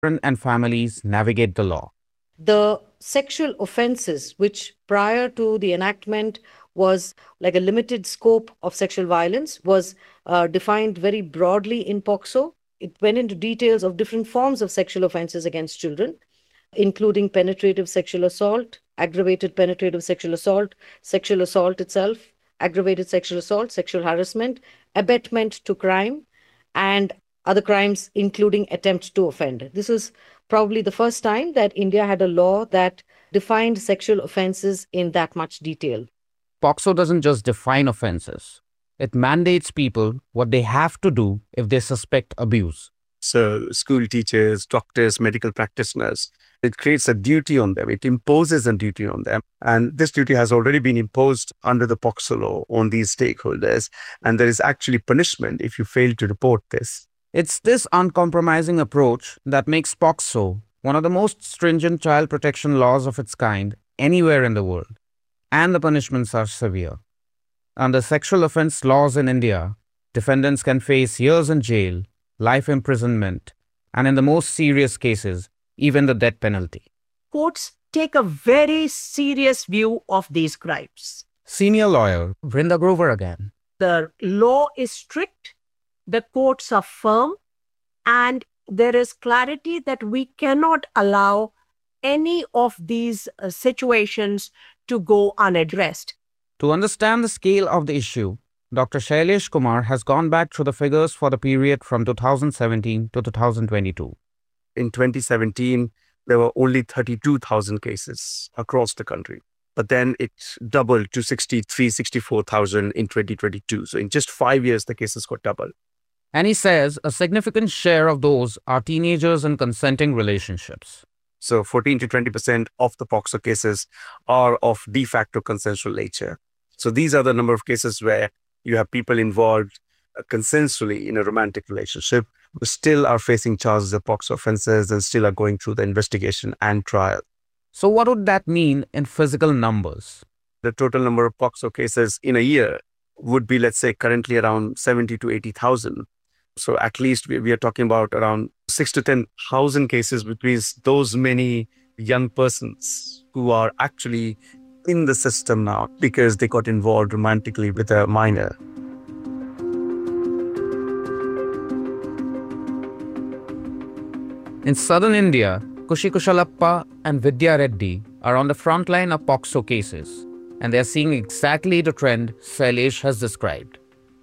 and families navigate the law. The sexual offenses, which prior to the enactment was like a limited scope of sexual violence, was defined very broadly in POCSO. It went into details of different forms of sexual offenses against children, including penetrative sexual assault, aggravated penetrative sexual assault itself, aggravated sexual assault, sexual harassment, abetment to crime, and other crimes, including attempt to offend. This was probably the first time that India had a law that defined sexual offenses in that much detail. POCSO doesn't just define offenses, it mandates people what they have to do if they suspect abuse. So, school teachers, doctors, medical practitioners, it creates a duty on them. It imposes a duty on them. And this duty has already been imposed under the POCSO law on these stakeholders. And there is actually punishment if you fail to report this. It's this uncompromising approach that makes POCSO one of the most stringent child protection laws of its kind anywhere in the world. And the punishments are severe. Under sexual offense laws in India, defendants can face years in jail, life imprisonment, and in the most serious cases, even the death penalty. Courts take a very serious view of these crimes. Senior lawyer Vrinda Grover again. The law is strict, the courts are firm, and there is clarity that we cannot allow any of these situations to go unaddressed. To understand the scale of the issue, Dr. Shailesh Kumar has gone back through the figures for the period from 2017 to 2022. In 2017, there were only 32,000 cases across the country. But then it doubled to 64,000 in 2022. So in just 5 years, the cases got doubled. And he says a significant share of those are teenagers in consenting relationships. So 14 to 20% of the POCSO cases are of de facto consensual nature. So these are the number of cases where you have people involved consensually in a romantic relationship who still are facing charges of POCSO offenses and still are going through the investigation and trial. So what would that mean in physical numbers? The total number of POCSO cases in a year would be, let's say, currently around 70 to 80,000. So at least we are talking about around 6 to 10,000 cases between those many young persons who are actually in the system now because they got involved romantically with a minor. In southern India, Kushi Kushalappa and Vidya Reddy are on the front line of POCSO cases, and they are seeing exactly the trend Shailesh has described.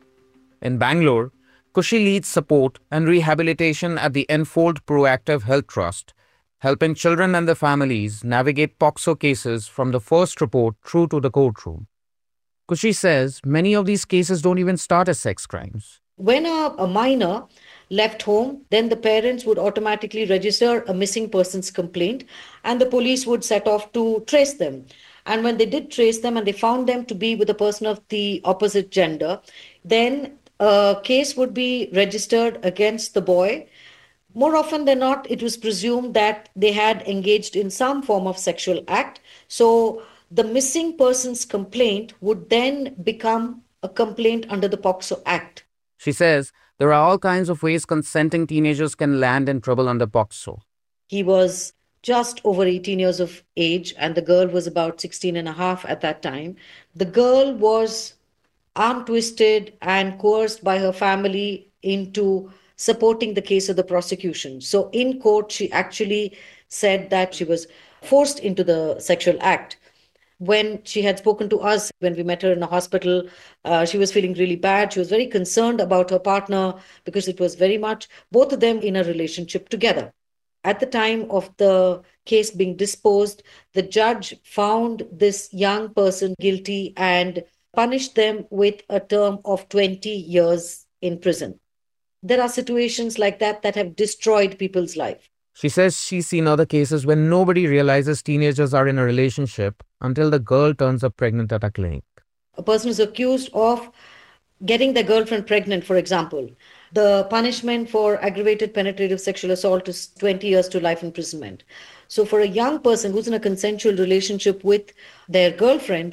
In Bangalore, Kushi leads support and rehabilitation at the Enfold Proactive Health Trust, helping children and their families navigate POCSO cases from the first report through to the courtroom. Kushi says many of these cases don't even start as sex crimes. When a minor left home, then the parents would automatically register a missing persons complaint and the police would set off to trace them. And when they did trace them and they found them to be with a person of the opposite gender, then a case would be registered against the boy. More often than not, it was presumed that they had engaged in some form of sexual act. So the missing persons complaint would then become a complaint under the POCSO Act. She says there are all kinds of ways consenting teenagers can land in trouble under POCSO. He was just over 18 years of age and the girl was about 16 and a half at that time. The girl was arm twisted and coerced by her family into supporting the case of the prosecution. So in court, she actually said that she was forced into the sexual act. When she had spoken to us, when we met her in a hospital, she was feeling really bad. She was very concerned about her partner because it was very much both of them in a relationship together. At the time of the case being disposed, the judge found this young person guilty and punished them with a term of 20 years in prison. There are situations like that that have destroyed people's life. She says she's seen other cases where nobody realizes teenagers are in a relationship until the girl turns up pregnant at a clinic. A person is accused of getting their girlfriend pregnant, for example. The punishment for aggravated penetrative sexual assault is 20 years to life imprisonment. So for a young person who's in a consensual relationship with their girlfriend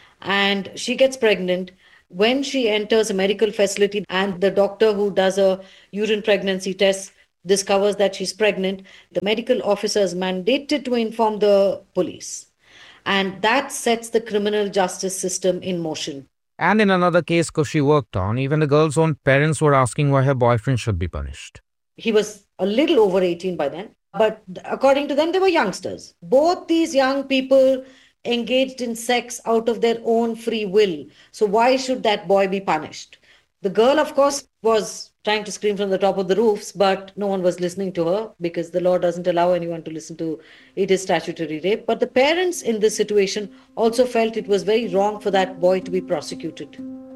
and she gets pregnant, when she enters a medical facility and the doctor who does a urine pregnancy test discovers that she's pregnant, the medical officer is mandated to inform the police. And that sets the criminal justice system in motion. And in another case Kushi worked on, even the girl's own parents were asking why her boyfriend should be punished. He was a little over 18 by then, but according to them, they were youngsters. Both these young people engaged in sex out of their own free will. So why should that boy be punished? The girl, of course, was trying to scream from the top of the roofs, but no one was listening to her because the law doesn't allow anyone to listen to it is statutory rape. But the parents in this situation also felt it was very wrong for that boy to be prosecuted.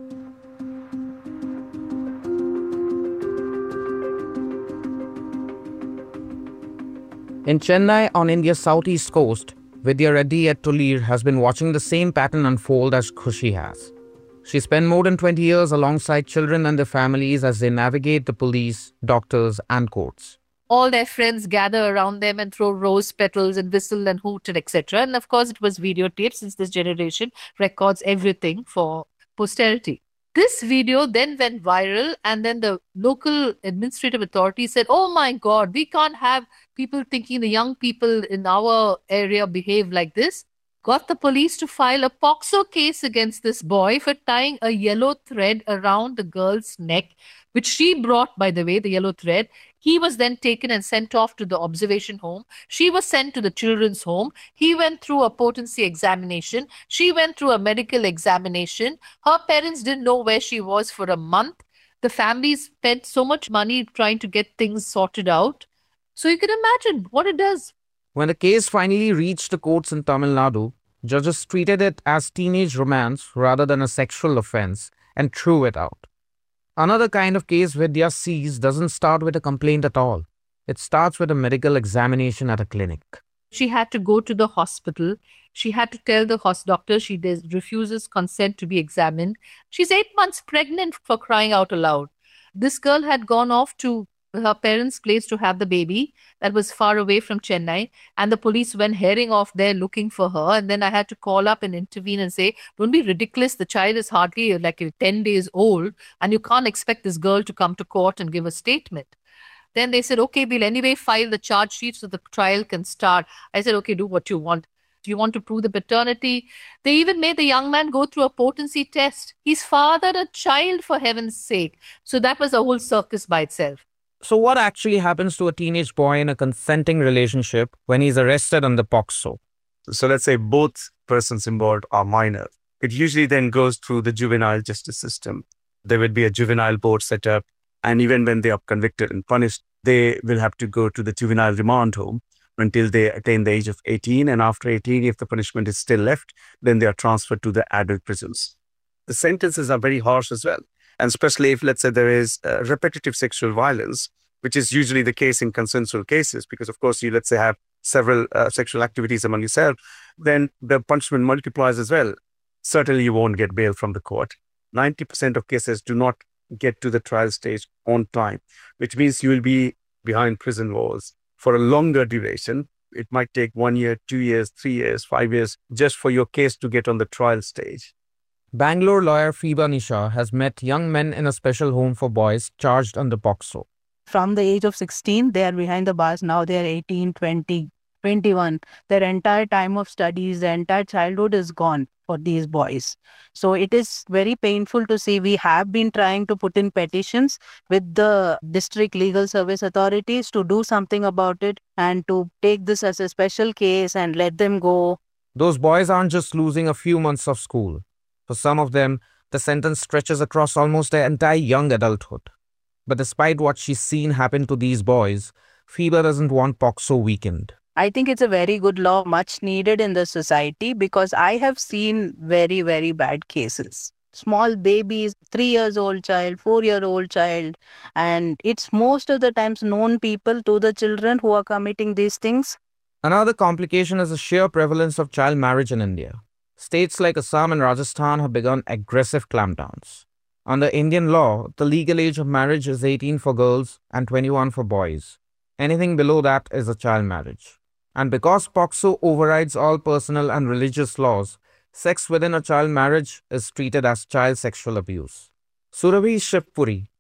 In Chennai, on India's southeast coast, Vidya Reddy at Tulir has been watching the same pattern unfold as Kushi has. She spent more than 20 years alongside children and their families as they navigate the police, doctors, and courts. All their friends gather around them and throw rose petals and whistle and hoot and etc. And of course, it was videotaped since this generation records everything for posterity. This video then went viral, and then the local administrative authority said, oh my God, we can't have people thinking the young people in our area behave like this. Got the police to file a POCSO case against this boy for tying a yellow thread around the girl's neck, which she brought, by the way, the yellow thread. He was then taken and sent off to the observation home. She was sent to the children's home. He went through a potency examination. She went through a medical examination. Her parents didn't know where she was for a month. The family spent so much money trying to get things sorted out. So you can imagine what it does. When the case finally reached the courts in Tamil Nadu, judges treated it as teenage romance rather than a sexual offense and threw it out. Another kind of case Vidya sees doesn't start with a complaint at all. It starts with a medical examination at a clinic. She had to go to the hospital. She had to tell the doctor she refuses consent to be examined. She's 8 months pregnant, for crying out aloud. This girl had gone off to her parents' place to have the baby that was far away from Chennai, and the police went herring off there looking for her. And then I had to call up and intervene and say, don't be ridiculous. The child is hardly like 10 days old, and you can't expect this girl to come to court and give a statement. Then they said, okay, we'll anyway file the charge sheet so the trial can start. I said, okay, do what you want. Do you want to prove the paternity? They even made the young man go through a potency test. He's fathered a child, for heaven's sake. So that was a whole circus by itself. So what actually happens to a teenage boy in a consenting relationship when he's arrested under POCSO? So let's say both persons involved are minor. It usually then goes through the juvenile justice system. There will be a juvenile board set up, and even when they are convicted and punished, they will have to go to the juvenile remand home until they attain the age of 18. And after 18, if the punishment is still left, then they are transferred to the adult prisons. The sentences are very harsh as well. And especially if, let's say, there is repetitive sexual violence, which is usually the case in consensual cases, because of course you, let's say, have several sexual activities among yourself, then the punishment multiplies as well. Certainly you won't get bail from the court. 90% of cases do not get to the trial stage on time, which means you will be behind prison walls for a longer duration. It might take 1 year, 2 years, 3 years, 5 years, just for your case to get on the trial stage. Bangalore lawyer Fiba Nisha has met young men in a special home for boys charged under POCSO. From the age of 16, they are behind the bars. Now they are 18, 20, 21. Their entire time of studies, their entire childhood is gone for these boys. So it is very painful to see. We have been trying to put in petitions with the district legal service authorities to do something about it and to take this as a special case and let them go. Those boys aren't just losing a few months of school. For some of them, the sentence stretches across almost their entire young adulthood. But despite what she's seen happen to these boys, Fiba doesn't want POCSO weakened. I think it's a very good law, much needed in the society, because I have seen very, very bad cases. Small babies, 3-year-old child, 4-year-old child, and it's most of the times known people to the children who are committing these things. Another complication is the sheer prevalence of child marriage in India. States like Assam and Rajasthan have begun aggressive clampdowns. Under Indian law, the legal age of marriage is 18 for girls and 21 for boys. Anything below that is a child marriage. And because POCSO overrides all personal and religious laws, sex within a child marriage is treated as child sexual abuse. Surabhi Shivpuri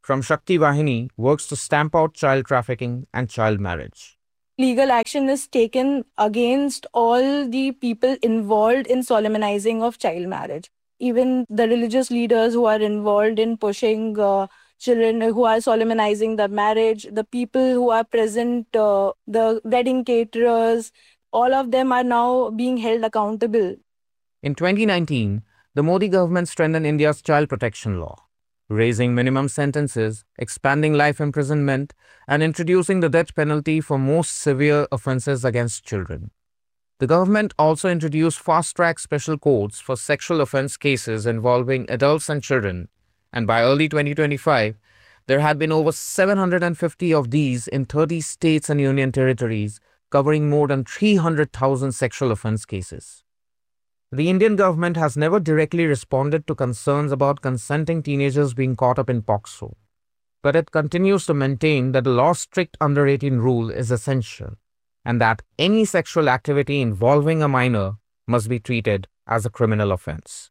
from Shakti Vahini works to stamp out child trafficking and child marriage. Legal action is taken against all the people involved in solemnizing of child marriage. Even the religious leaders who are involved in pushing children, who are solemnizing the marriage, the people who are present, the wedding caterers, all of them are now being held accountable. In 2019, the Modi government strengthened India's child protection law, raising minimum sentences, expanding life imprisonment, and introducing the death penalty for most severe offences against children. The government also introduced fast-track special courts for sexual offence cases involving adults and children, and by early 2025, there had been over 750 of these in 30 states and union territories, covering more than 300,000 sexual offence cases. The Indian government has never directly responded to concerns about consenting teenagers being caught up in POCSO, but it continues to maintain that the law's strict under 18 rule is essential and that any sexual activity involving a minor must be treated as a criminal offence.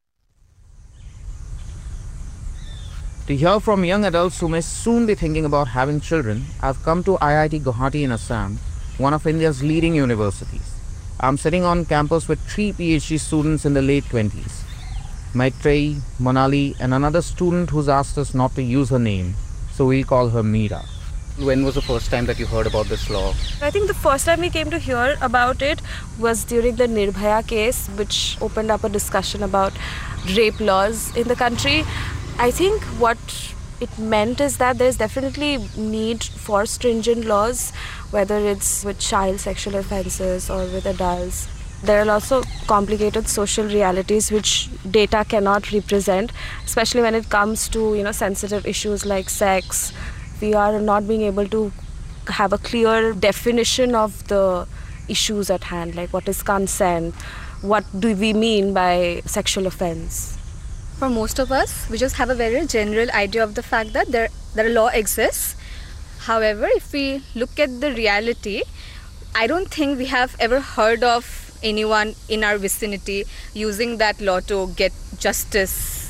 To hear from young adults who may soon be thinking about having children, I've come to IIT Guwahati in Assam, one of India's leading universities. I'm sitting on campus with 3 PhD students in the late 20s. Maitreyi, Monali, and another student who's asked us not to use her name, so we'll call her Meera. When was the first time that you heard about this law? I think the first time we came to hear about it was during the Nirbhaya case, which opened up a discussion about rape laws in the country. I think what it meant is that there's definitely need for stringent laws, whether it's with child sexual offences or with adults. There are also complicated social realities which data cannot represent, especially when it comes to sensitive issues like sex. We are not being able to have a clear definition of the issues at hand, like what is consent, what do we mean by sexual offence. For most of us, we just have a very general idea of the fact that a law exists. However, if we look at the reality, I don't think we have ever heard of anyone in our vicinity using that law to get justice.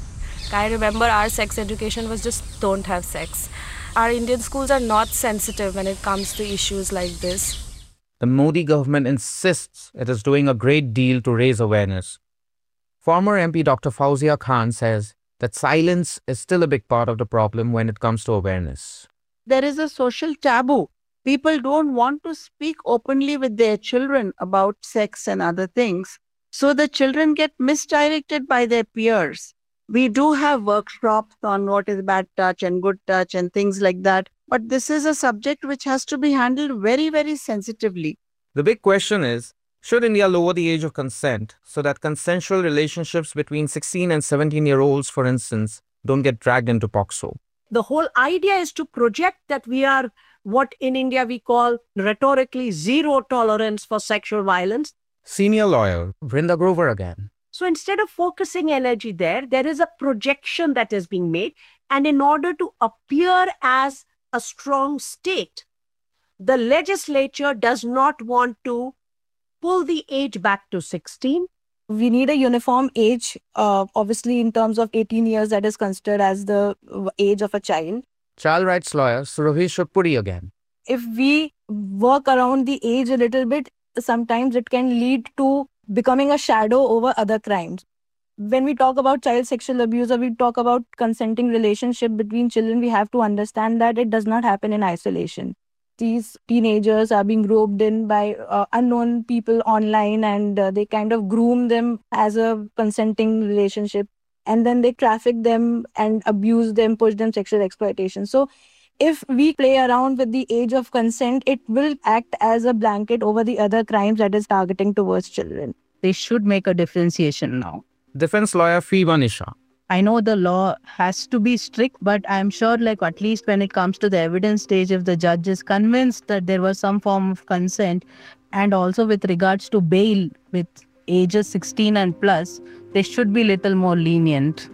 I remember our sex education was just don't have sex. Our Indian schools are not sensitive when it comes to issues like this. The Modi government insists it is doing a great deal to raise awareness. Former MP Dr. Fauzia Khan says that silence is still a big part of the problem when it comes to awareness. There is a social taboo. People don't want to speak openly with their children about sex and other things. So the children get misdirected by their peers. We do have workshops on what is bad touch and good touch and things like that. But this is a subject which has to be handled very, very sensitively. The big question is, should India lower the age of consent so that consensual relationships between 16 and 17-year-olds, for instance, don't get dragged into POCSO? The whole idea is to project that we are what in India we call rhetorically zero tolerance for sexual violence. Senior lawyer Vrinda Grover again. So instead of focusing energy there is a projection that is being made. And in order to appear as a strong state, the legislature does not want to pull the age back to 16. We need a uniform age, obviously in terms of 18 years that is considered as the age of a child. Child rights lawyer Surabhi Shivpuri again. If we work around the age a little bit, sometimes it can lead to becoming a shadow over other crimes. When we talk about child sexual abuse or we talk about consenting relationship between children, we have to understand that it does not happen in isolation. These teenagers are being roped in by unknown people online and they kind of groom them as a consenting relationship. And then they traffic them and abuse them, push them sexual exploitation. So if we play around with the age of consent, it will act as a blanket over the other crimes that is targeting towards children. They should make a differentiation now. Defense lawyer Fiba Nisha. I know the law has to be strict, but I'm sure at least when it comes to the evidence stage, if the judge is convinced that there was some form of consent, and also with regards to bail with ages 16 and plus, they should be little more lenient.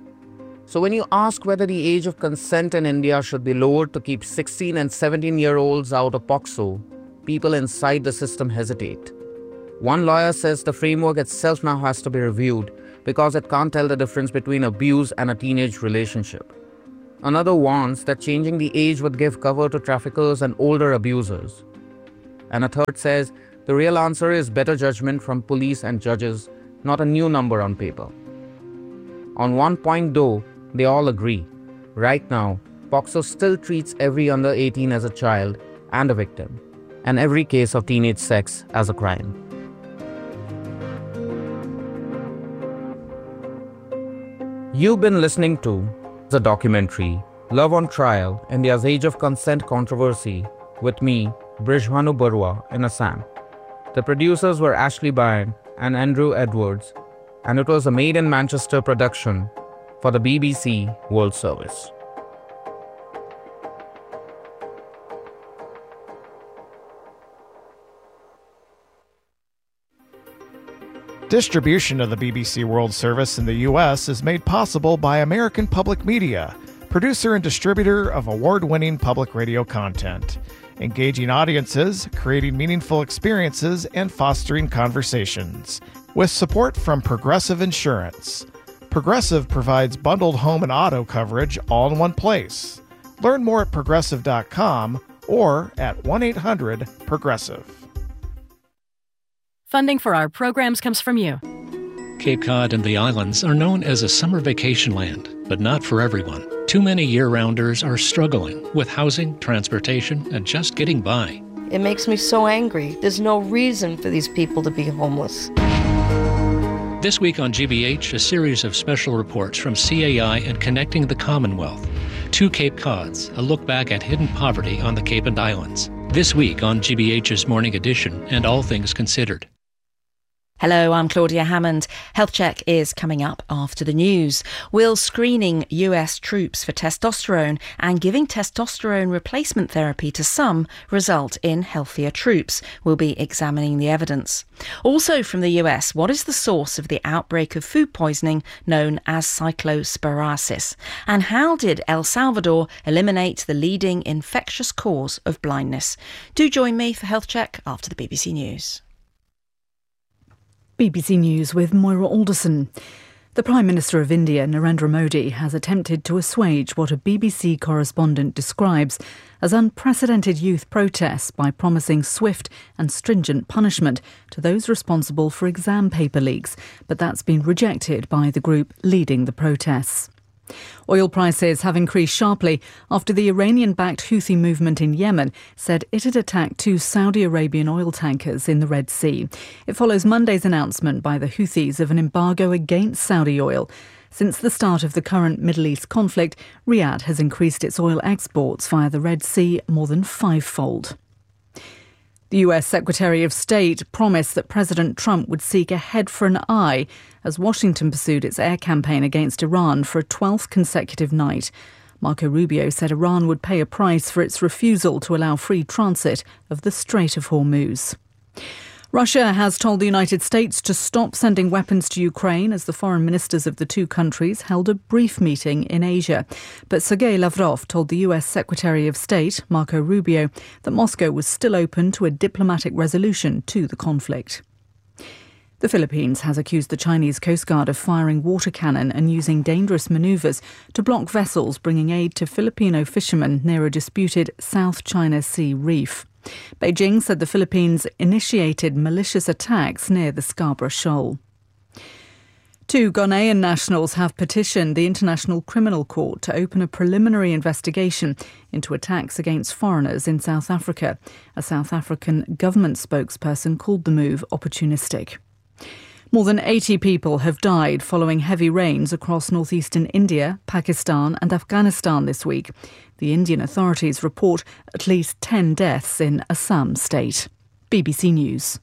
So when you ask whether the age of consent in India should be lowered to keep 16 and 17-year-olds out of POCSO, people inside the system hesitate. One lawyer says the framework itself now has to be reviewed because it can't tell the difference between abuse and a teenage relationship. Another warns that changing the age would give cover to traffickers and older abusers. And a third says the real answer is better judgment from police and judges, not a new number on paper. On one point though, they all agree. Right now, POCSO still treats every under 18 as a child and a victim, and every case of teenage sex as a crime. You've been listening to the documentary Love on Trial, India's Age of Consent Controversy with me, Brijbhanu Barua in Assam. The producers were Ashley Byrne and Andrew Edwards, and it was a Made in Manchester production for the BBC World Service. Distribution of the BBC World Service in the U.S. is made possible by American Public Media, producer and distributor of award-winning public radio content, engaging audiences, creating meaningful experiences, and fostering conversations. With support from Progressive Insurance. Progressive provides bundled home and auto coverage all in one place. Learn more at progressive.com or at 1-800-PROGRESSIVE. Funding for our programs comes from you. Cape Cod and the islands are known as a summer vacation land, but not for everyone. Too many year-rounders are struggling with housing, transportation, and just getting by. It makes me so angry. There's no reason for these people to be homeless. This week on GBH, a series of special reports from CAI and Connecting the Commonwealth. Two Cape Cods, a look back at hidden poverty on the Cape and Islands. This week on GBH's Morning Edition and All Things Considered. Hello, I'm Claudia Hammond. Health Check is coming up after the news. Will screening US troops for testosterone and giving testosterone replacement therapy to some result in healthier troops? We'll be examining the evidence. Also from the US, what is the source of the outbreak of food poisoning known as cyclosporiasis? And how did El Salvador eliminate the leading infectious cause of blindness? Do join me for Health Check after the BBC News. BBC News with Moira Alderson. The Prime Minister of India, Narendra Modi, has attempted to assuage what a BBC correspondent describes as unprecedented youth protests by promising swift and stringent punishment to those responsible for exam paper leaks, but that's been rejected by the group leading the protests. Oil prices have increased sharply after the Iranian-backed Houthi movement in Yemen said it had attacked two Saudi Arabian oil tankers in the Red Sea. It follows Monday's announcement by the Houthis of an embargo against Saudi oil. Since the start of the current Middle East conflict, Riyadh has increased its oil exports via the Red Sea more than fivefold. The US Secretary of State promised that President Trump would seek a head for an eye as Washington pursued its air campaign against Iran for a 12th consecutive night. Marco Rubio said Iran would pay a price for its refusal to allow free transit of the Strait of Hormuz. Russia has told the United States to stop sending weapons to Ukraine as the foreign ministers of the two countries held a brief meeting in Asia. But Sergei Lavrov told the US Secretary of State, Marco Rubio, that Moscow was still open to a diplomatic resolution to the conflict. The Philippines has accused the Chinese Coast Guard of firing water cannon and using dangerous manoeuvres to block vessels bringing aid to Filipino fishermen near a disputed South China Sea reef. Beijing said the Philippines initiated malicious attacks near the Scarborough Shoal. Two Ghanaian nationals have petitioned the International Criminal Court to open a preliminary investigation into attacks against foreigners in South Africa. A South African government spokesperson called the move opportunistic. More than 80 people have died following heavy rains across northeastern India, Pakistan and Afghanistan this week. The Indian authorities report at least 10 deaths in Assam state. BBC News.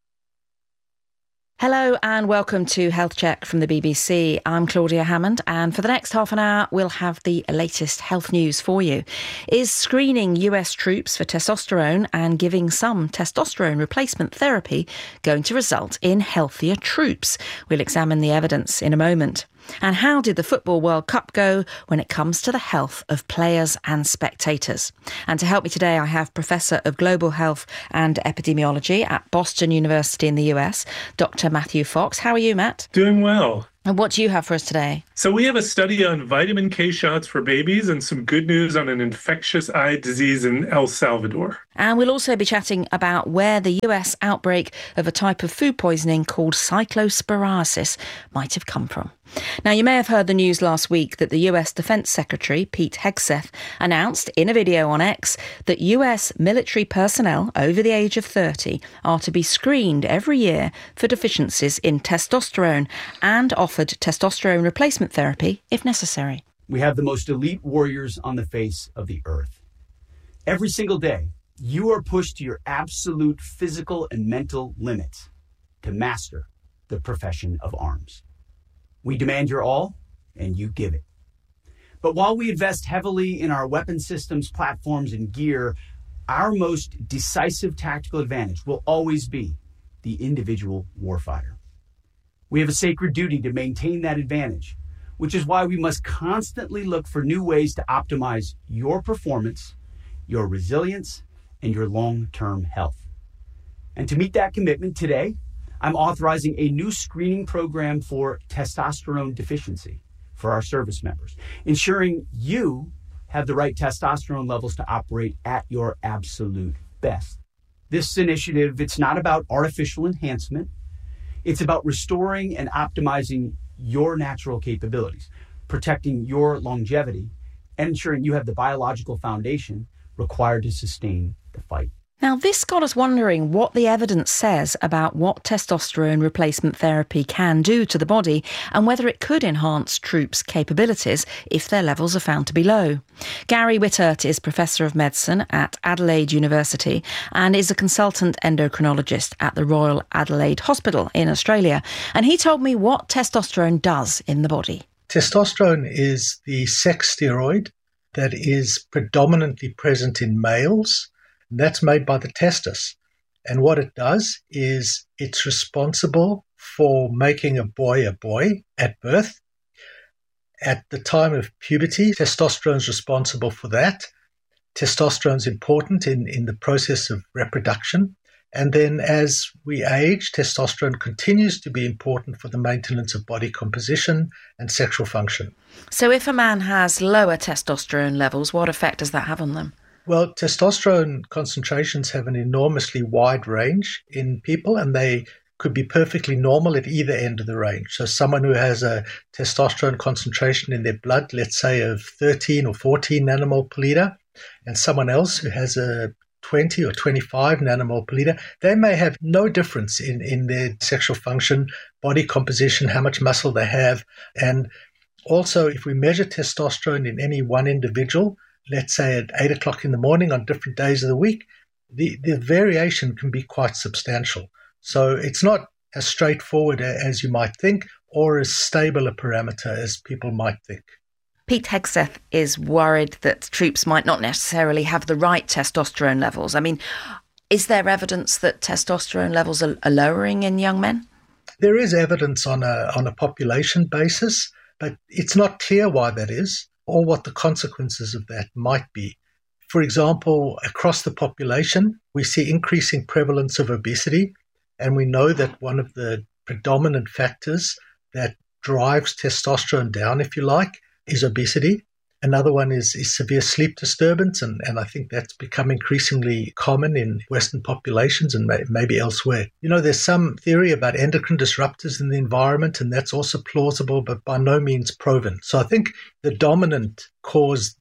Hello and welcome to Health Check from the BBC. I'm Claudia Hammond and for the next half an hour we'll have the latest health news for you. Is screening US troops for testosterone and giving some testosterone replacement therapy going to result in healthier troops? We'll examine the evidence in a moment. And how did the Football World Cup go when it comes to the health of players and spectators? And to help me today, I have Professor of Global Health and Epidemiology at Boston University in the US, Dr. Matthew Fox. How are you, Matt? Doing well. And what do you have for us today? So we have a study on vitamin K shots for babies and some good news on an infectious eye disease in El Salvador. And we'll also be chatting about where the US outbreak of a type of food poisoning called cyclosporiasis might have come from. Now, you may have heard the news last week that the US Defense Secretary, Pete Hegseth, announced in a video on X that US military personnel over the age of 30 are to be screened every year for deficiencies in testosterone and offered testosterone replacement therapy if necessary. We have the most elite warriors on the face of the earth. Every single day, you are pushed to your absolute physical and mental limits to master the profession of arms. We demand your all, and you give it. But while we invest heavily in our weapon systems, platforms, and gear, our most decisive tactical advantage will always be the individual warfighter. We have a sacred duty to maintain that advantage, which is why we must constantly look for new ways to optimize your performance, your resilience, and your long-term health. And to meet that commitment today, I'm authorizing a new screening program for testosterone deficiency for our service members, ensuring you have the right testosterone levels to operate at your absolute best. This initiative, it's not about artificial enhancement. It's about restoring and optimizing your natural capabilities, protecting your longevity, and ensuring you have the biological foundation required to sustain the fight. Now, this got us wondering what the evidence says about what testosterone replacement therapy can do to the body and whether it could enhance troops' capabilities if their levels are found to be low. Gary Wittert is Professor of Medicine at Adelaide University and is a consultant endocrinologist at the Royal Adelaide Hospital in Australia. And he told me what testosterone does in the body. Testosterone is the sex steroid that is predominantly present in males. That's made by the testis. And what it does is it's responsible for making a boy at birth. At the time of puberty, testosterone is responsible for that. Testosterone is important in the process of reproduction. And then as we age, testosterone continues to be important for the maintenance of body composition and sexual function. So if a man has lower testosterone levels, what effect does that have on them? Well, testosterone concentrations have an enormously wide range in people, and they could be perfectly normal at either end of the range. So someone who has a testosterone concentration in their blood, let's say of 13 or 14 nanomole per liter, and someone else who has a 20 or 25 nanomole per liter, they may have no difference in their sexual function, body composition, how much muscle they have. And also, if we measure testosterone in any one individual, let's say at 8 o'clock in the morning on different days of the week, the variation can be quite substantial. So it's not as straightforward as you might think or as stable a parameter as people might think. Pete Hegseth is worried that troops might not necessarily have the right testosterone levels. I mean, is there evidence that testosterone levels are lowering in young men? There is evidence on a population basis, but it's not clear why that is, or what the consequences of that might be. For example, across the population, we see increasing prevalence of obesity, and we know that one of the predominant factors that drives testosterone down, if you like, is obesity. Another one is severe sleep disturbance, and I think that's become increasingly common in Western populations and maybe elsewhere. You know, there's some theory about endocrine disruptors in the environment, and that's also plausible, but by no means proven. So I think the dominant cause,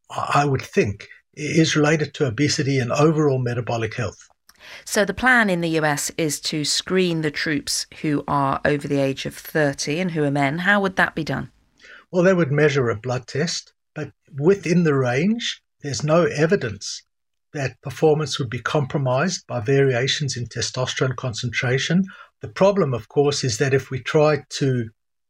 I would think, is related to obesity and overall metabolic health. So the plan in the US is to screen the troops who are over the age of 30 and who are men. How would that be done? Well, they would measure a blood test. But within the range, there's no evidence that performance would be compromised by variations in testosterone concentration. The problem, of course, is that if we try to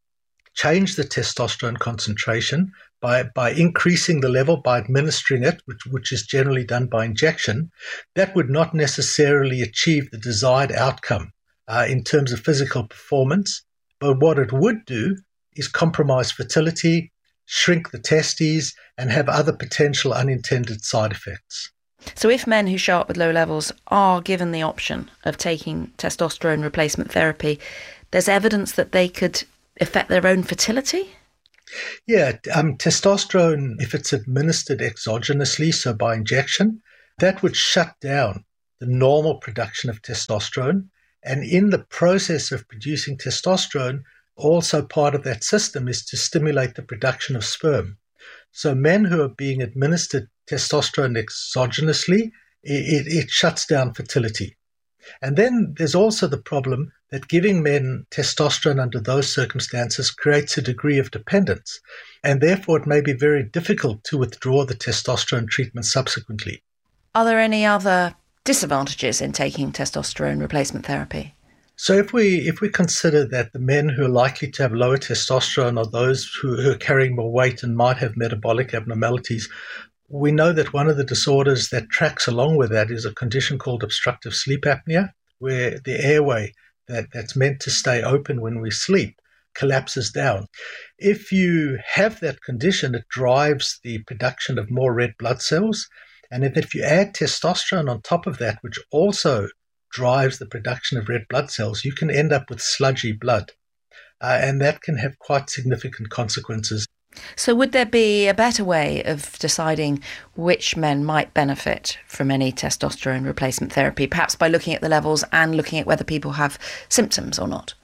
change the testosterone concentration by increasing the level, by administering it, which is generally done by injection, that would not necessarily achieve the desired outcome in terms of physical performance. But what it would do is compromise fertility, shrink the testes, and have other potential unintended side effects. So if men who show up with low levels are given the option of taking testosterone replacement therapy, there's evidence that they could affect their own fertility? Yeah, testosterone, if it's administered exogenously, so by injection, that would shut down the normal production of testosterone. And in the process of producing testosterone, also part of that system is to stimulate the production of sperm. So men who are being administered testosterone exogenously, it shuts down fertility. And then there's also the problem that giving men testosterone under those circumstances creates a degree of dependence, and therefore it may be very difficult to withdraw the testosterone treatment subsequently. Are there any other disadvantages in taking testosterone replacement therapy? So if we consider that the men who are likely to have lower testosterone are those who are carrying more weight and might have metabolic abnormalities, we know that one of the disorders that tracks along with that is a condition called obstructive sleep apnea, where the airway that's meant to stay open when we sleep collapses down. If you have that condition, it drives the production of more red blood cells. And if you add testosterone on top of that, which also drives the production of red blood cells, you can end up with sludgy blood. And that can have quite significant consequences. So would there be a better way of deciding which men might benefit from any testosterone replacement therapy, perhaps by looking at the levels and looking at whether people have symptoms or not?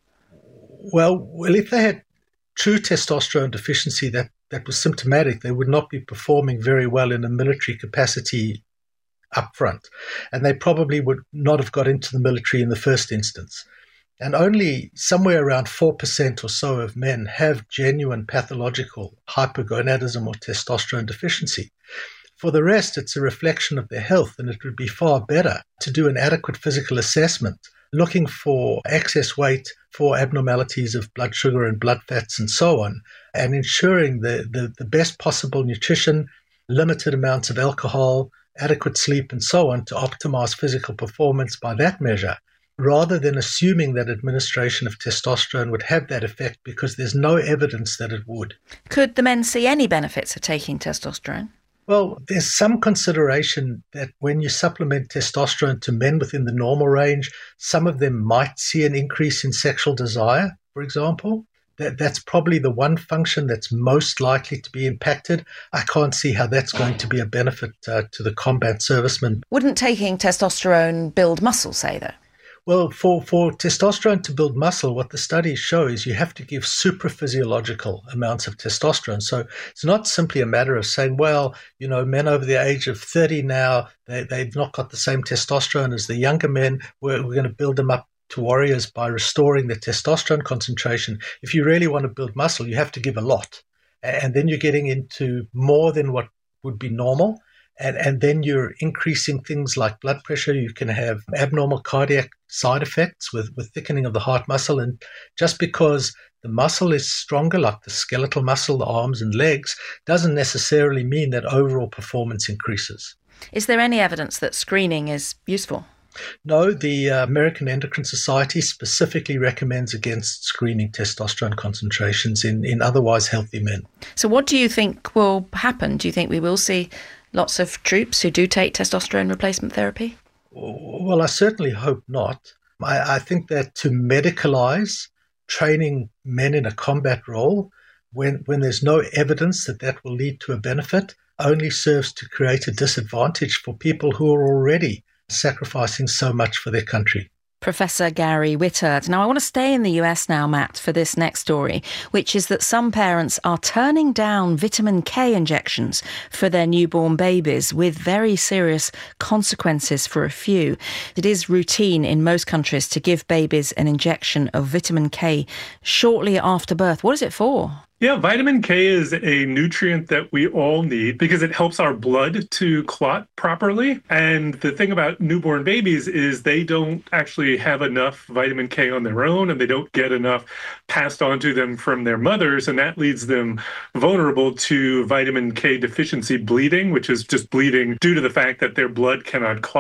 Well, if they had true testosterone deficiency that was symptomatic, they would not be performing very well in a military capacity up front. And they probably would not have got into the military in the first instance. And only somewhere around 4% or so of men have genuine pathological hypergonadism or testosterone deficiency. For the rest, it's a reflection of their health, and it would be far better to do an adequate physical assessment, looking for excess weight, for abnormalities of blood sugar and blood fats and so on, and ensuring the best possible nutrition, limited amounts of alcohol, adequate sleep and so on to optimize physical performance by that measure, rather than assuming that administration of testosterone would have that effect, because there's no evidence that it would. Could the men see any benefits of taking testosterone? Well, there's some consideration that when you supplement testosterone to men within the normal range, some of them might see an increase in sexual desire, for example. That's probably the one function that's most likely to be impacted. I can't see how that's going to be a benefit to the combat servicemen. Wouldn't taking testosterone build muscle, say, though? Well, for testosterone to build muscle, what the studies show is you have to give supraphysiological amounts of testosterone. So it's not simply a matter of saying, well, men over the age of 30 now, they've not got the same testosterone as the younger men. We're going to build them up to warriors by restoring the testosterone concentration. If you really want to build muscle, you have to give a lot. And then you're getting into more than what would be normal. And then you're increasing things like blood pressure. You can have abnormal cardiac side effects with thickening of the heart muscle. And just because the muscle is stronger, like the skeletal muscle, the arms and legs, doesn't necessarily mean that overall performance increases. Is there any evidence that screening is useful? No, the American Endocrine Society specifically recommends against screening testosterone concentrations in otherwise healthy men. So what do you think will happen? Do you think we will see lots of troops who do take testosterone replacement therapy? Well, I certainly hope not. I think that to medicalize training men in a combat role when there's no evidence that will lead to a benefit only serves to create a disadvantage for people who are already sacrificing so much for their country. Professor Gary Wittert. Now, I want to stay in the US now, Matt, for this next story, which is that some parents are turning down vitamin K injections for their newborn babies, with very serious consequences for a few. It is routine in most countries to give babies an injection of vitamin K shortly after birth. What is it for? Yeah, vitamin K is a nutrient that we all need because it helps our blood to clot properly. And the thing about newborn babies is they don't actually have enough vitamin K on their own, and they don't get enough passed on to them from their mothers. And that leaves them vulnerable to vitamin K deficiency bleeding, which is just bleeding due to the fact that their blood cannot clot.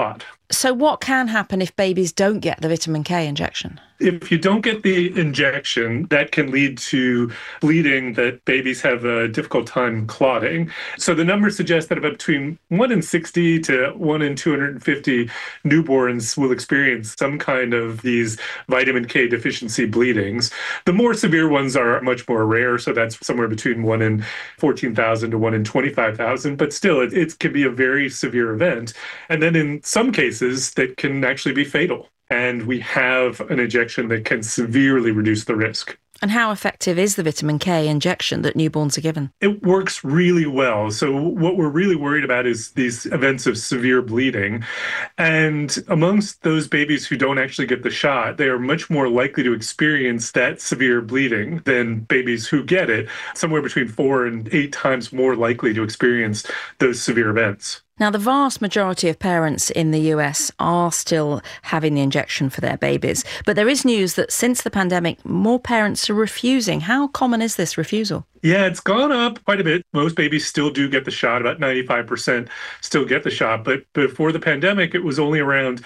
So what can happen if babies don't get the vitamin K injection? If you don't get the injection, that can lead to bleeding that babies have a difficult time clotting. So the numbers suggest that about between 1 in 60 to 1 in 250 newborns will experience some kind of these vitamin K deficiency bleedings. The more severe ones are much more rare, so that's somewhere between 1 in 14,000 to 1 in 25,000, but still it can be a very severe event. And then in some cases, that can actually be fatal. And we have an injection that can severely reduce the risk. And how effective is the vitamin K injection that newborns are given? It works really well. So what we're really worried about is these events of severe bleeding. And amongst those babies who don't actually get the shot, they are much more likely to experience that severe bleeding than babies who get it, somewhere between 4 and 8 times more likely to experience those severe events. Now, the vast majority of parents in the US are still having the injection for their babies. But there is news that since the pandemic, more parents are refusing. How common is this refusal? Yeah, it's gone up quite a bit. Most babies still do get the shot. About 95% still get the shot. But before the pandemic, it was only around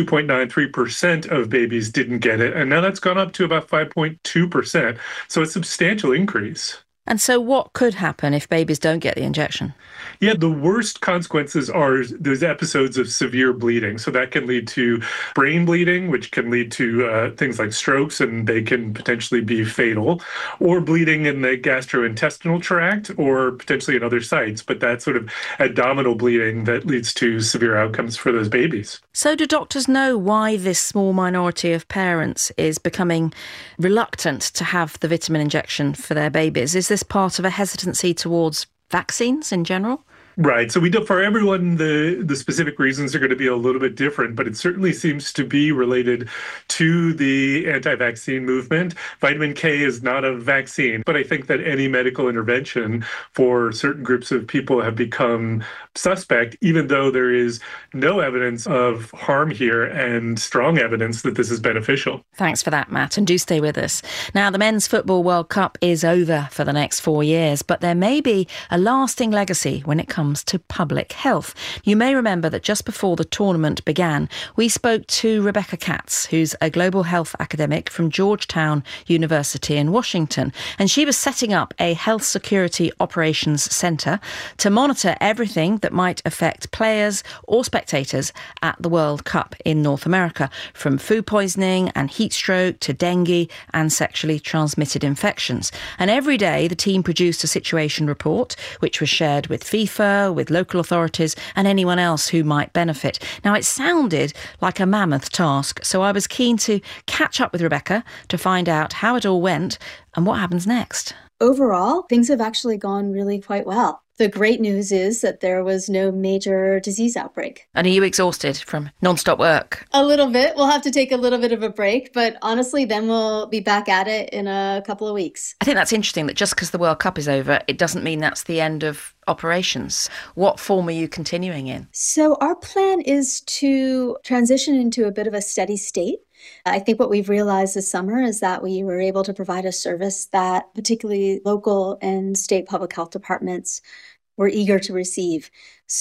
2.93% of babies didn't get it. And now that's gone up to about 5.2%. So it's a substantial increase. And so what could happen if babies don't get the injection? Yeah, the worst consequences are those episodes of severe bleeding. So that can lead to brain bleeding, which can lead to things like strokes, and they can potentially be fatal, or bleeding in the gastrointestinal tract or potentially in other sites. But that's sort of abdominal bleeding that leads to severe outcomes for those babies. So do doctors know why this small minority of parents is becoming reluctant to have the vitamin injection for their babies? Is this part of a hesitancy towards vaccines in general? Right. So we do, for everyone, the specific reasons are going to be a little bit different, but it certainly seems to be related to the anti-vaccine movement. Vitamin K is not a vaccine, but I think that any medical intervention for certain groups of people have become suspect, even though there is no evidence of harm here and strong evidence that this is beneficial. Thanks for that, Matt, and do stay with us. Now, the Men's Football World Cup is over for the next 4 years, but there may be a lasting legacy when it comes to public health. You may remember that just before the tournament began, we spoke to Rebecca Katz, who's a global health academic from Georgetown University in Washington, and she was setting up a health security operations centre to monitor everything that might affect players or spectators at the World Cup in North America, from food poisoning and heat stroke to dengue and sexually transmitted infections. And every day the team produced a situation report, which was shared with FIFA, with local authorities and anyone else who might benefit. Now, it sounded like a mammoth task, so I was keen to catch up with Rebecca to find out how it all went and what happens next. Overall, things have actually gone really quite well. The great news is that there was no major disease outbreak. And are you exhausted from non-stop work? A little bit. We'll have to take a little bit of a break, but honestly, then we'll be back at it in a couple of weeks. I think that's interesting that just because the World Cup is over, it doesn't mean that's the end of operations. What form are you continuing in? So our plan is to transition into a bit of a steady state. I think what we've realized this summer is that we were able to provide a service that particularly local and state public health departments were eager to receive.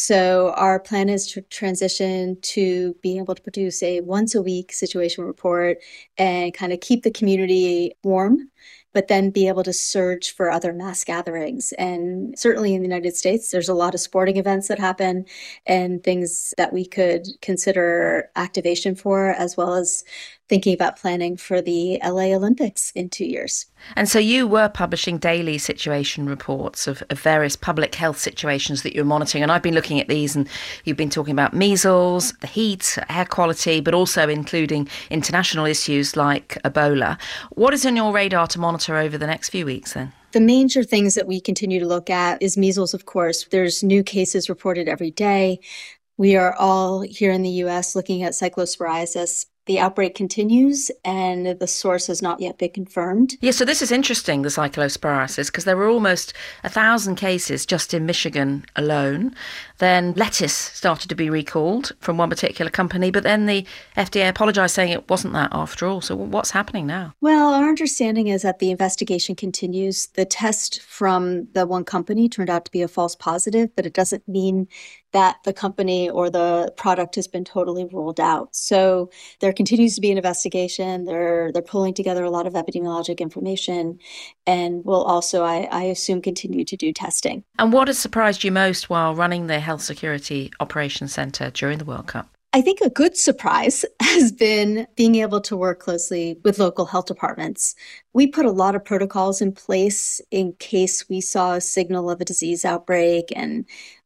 So our plan is to transition to being able to produce a once-a-week situation report and kind of keep the community warm, but then be able to search for other mass gatherings. And certainly in the United States, there's a lot of sporting events that happen and things that we could consider activation for, as well as thinking about planning for the LA Olympics in 2 years. And so you were publishing daily situation reports of various public health situations that you're monitoring. And I've been looking at these, and you've been talking about measles, the heat, air quality, but also including international issues like Ebola. What is on your radar to monitor over the next few weeks then? The major things that we continue to look at is measles, of course. There's new cases reported every day. We are all here in the US looking at cyclosporiasis. The outbreak continues and the source has not yet been confirmed. Yeah, so this is interesting, the cyclosporiasis, because there were almost 1,000 cases just in Michigan alone. Then lettuce started to be recalled from one particular company, but then the FDA apologised, saying it wasn't that after all. So what's happening now? Well, our understanding is that the investigation continues. The test from the one company turned out to be a false positive, but it doesn't mean that the company or the product has been totally ruled out. So there continues to be an investigation. They're pulling together a lot of epidemiologic information, and will also, I assume, continue to do testing. And what has surprised you most while running the Health Security Operations Centre during the World Cup? I think a good surprise has been being able to work closely with local health departments. We put a lot of protocols in place in case we saw a signal of a disease outbreak. And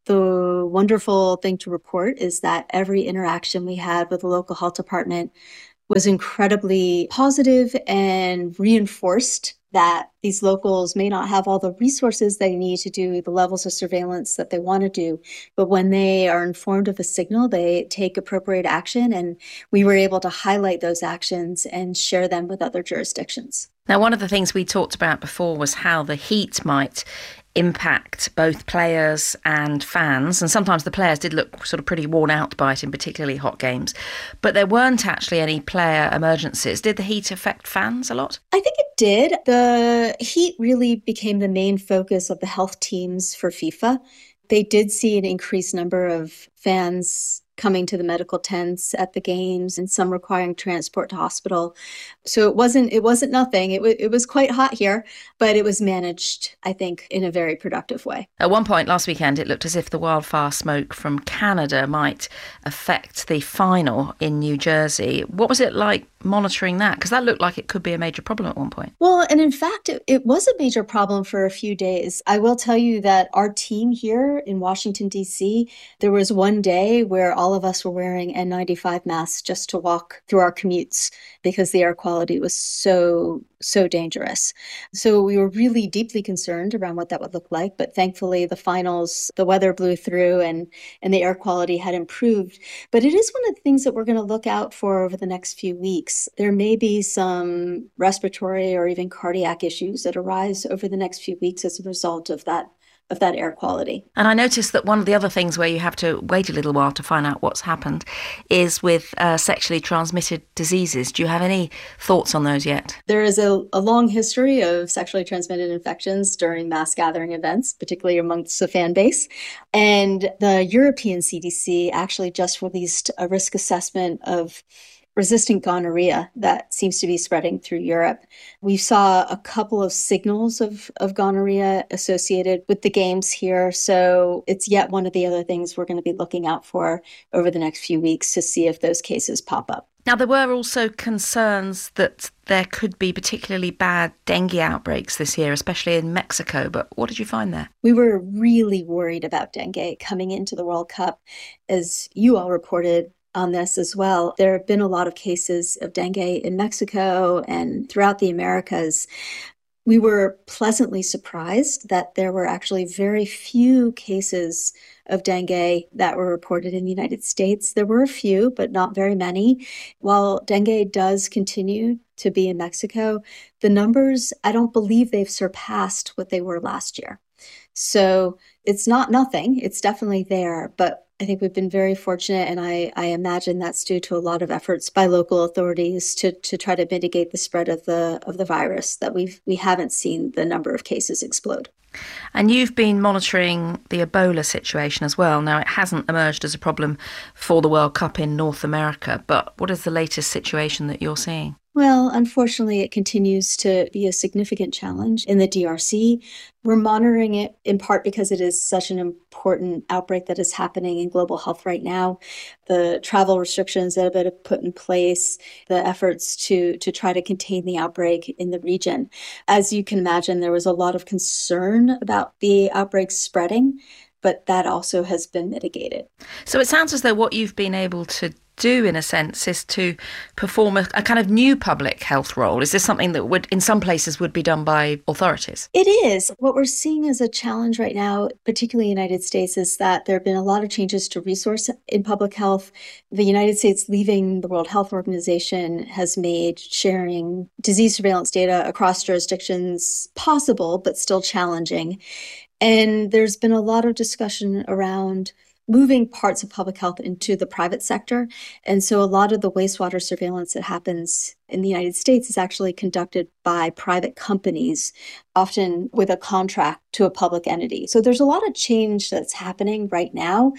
the wonderful thing to report is that every interaction we had with the local health department was incredibly positive and reinforced that these locals may not have all the resources they need to do the levels of surveillance that they want to do. But when they are informed of a signal, they take appropriate action. And we were able to highlight those actions and share them with other jurisdictions. Now, one of the things we talked about before was how the heat might impact both players and fans. And sometimes the players did look sort of pretty worn out by it in particularly hot games. But there weren't actually any player emergencies. Did the heat affect fans a lot? I think it did. The heat really became the main focus of the health teams for FIFA. They did see an increased number of fans coming to the medical tents at the games, and some requiring transport to hospital. So it wasn't nothing. It was quite hot here, but it was managed, I think, in a very productive way. At one point last weekend, it looked as if the wildfire smoke from Canada might affect the final in New Jersey. What was it like monitoring that? Because that looked like it could be a major problem at one point. Well, and in fact, it was a major problem for a few days. I will tell you that our team here in Washington, D.C., there was one day where all of us were wearing N95 masks just to walk through our commutes because the air quality was so dangerous. So we were really deeply concerned around what that would look like. But thankfully, the finals, the weather blew through and the air quality had improved. But it is one of the things that we're going to look out for over the next few weeks. There may be some respiratory or even cardiac issues that arise over the next few weeks as a result of that air quality. And I noticed that one of the other things where you have to wait a little while to find out what's happened is with sexually transmitted diseases. Do you have any thoughts on those yet? There is a long history of sexually transmitted infections during mass gathering events, particularly amongst the fan base. And the European CDC actually just released a risk assessment of resistant gonorrhea that seems to be spreading through Europe. We saw a couple of signals of gonorrhea associated with the games here. So it's yet one of the other things we're going to be looking out for over the next few weeks to see if those cases pop up. Now, there were also concerns that there could be particularly bad dengue outbreaks this year, especially in Mexico. But what did you find there? We were really worried about dengue coming into the World Cup. As you all reported on this as well, there have been a lot of cases of dengue in Mexico and throughout the Americas. We were pleasantly surprised that there were actually very few cases of dengue that were reported in the United States. There were a few, but not very many. While dengue does continue to be in Mexico, the numbers, I don't believe they've surpassed what they were last year. So it's not nothing. It's definitely there, but I think we've been very fortunate, and I imagine that's due to a lot of efforts by local authorities to try to mitigate the spread of the virus, that we haven't seen the number of cases explode. And you've been monitoring the Ebola situation as well. Now, it hasn't emerged as a problem for the World Cup in North America, but what is the latest situation that you're seeing? Well, unfortunately, it continues to be a significant challenge in the DRC. We're monitoring it in part because it is such an important outbreak that is happening in global health right now. The travel restrictions that have been put in place, the efforts to try to contain the outbreak in the region. As you can imagine, there was a lot of concern about the outbreak spreading, but that also has been mitigated. So it sounds as though what you've been able to do, in a sense, is to perform a kind of new public health role. Is this something that would, in some places, would be done by authorities? It is. What we're seeing as a challenge right now, particularly in the United States, is that there have been a lot of changes to resource in public health. The United States leaving the World Health Organization has made sharing disease surveillance data across jurisdictions possible, but still challenging. And there's been a lot of discussion around moving parts of public health into the private sector. And so a lot of the wastewater surveillance that happens in the United States is actually conducted by private companies, often with a contract to a public entity. So there's a lot of change that's happening right now